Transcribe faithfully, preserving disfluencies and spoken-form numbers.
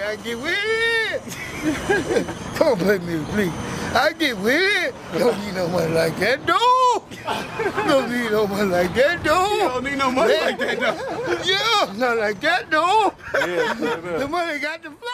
I get with it. Don't play me, please. I get with it. Don't need no money like that, dude. Don't need no money like that, dude. You don't need no money like that, though. Yeah, not like that, dude. Yeah, The money got to flow.